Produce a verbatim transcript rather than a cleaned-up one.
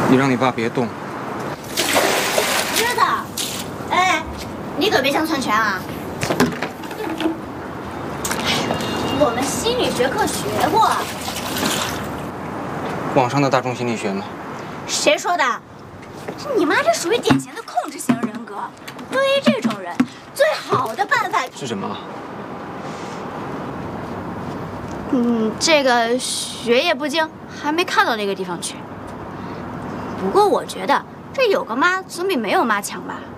你让你爸别动。 知道。哎，你可别想篡权啊！我们心理学课学过。 网上的大众心理学吗？ 谁说的？你妈这属于典型的控制型人格。对于这种人，最好的办法是什么？ 嗯，这个学业不精，还没看到那个地方去。不过我觉得这有个妈总比没有妈强吧。